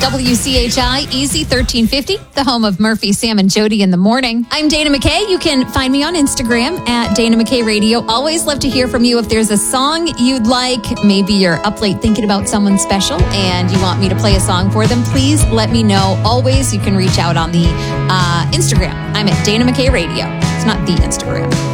WCHI Easy 1350, the home of Murphy, Sam, and Jody in the morning. I'm Dana McKay. You can find me on Instagram at Dana McKay Radio. Always love to hear from you. If there's a song you'd like, maybe you're up late thinking about someone special and you want me to play a song for them, please let me know. Always, you can reach out on the Instagram. I'm at Dana McKay Radio. It's not the Instagram.